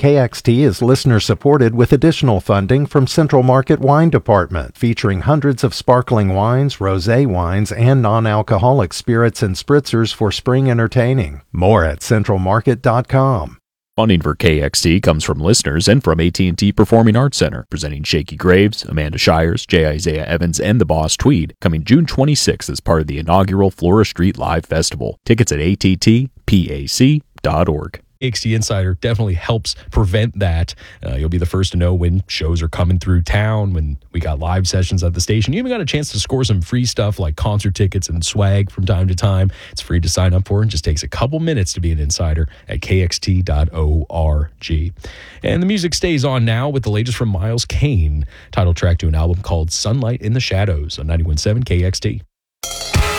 KXT is listener-supported with additional funding from Central Market Wine Department, featuring hundreds of sparkling wines, rosé wines, and non-alcoholic spirits and spritzers for spring entertaining. More at centralmarket.com. Funding for KXT comes from listeners and from AT&T Performing Arts Center, presenting Shakey Graves, Amanda Shires, J. Isaiah Evans, and the Boss Tweed, coming June 26th as part of the inaugural Flora Street Live Festival. Tickets at attpac.org. KXT Insider definitely helps prevent that. You'll be the first to know when shows are coming through town, when we got live sessions at the station. You even got a chance to score some free stuff like concert tickets and swag from time to time. It's free to sign up for and just takes a couple minutes to be an insider at kxt.org. And the music stays on now with the latest from Miles Kane, title track to an album called Sunlight in the Shadows on 91.7 KXT.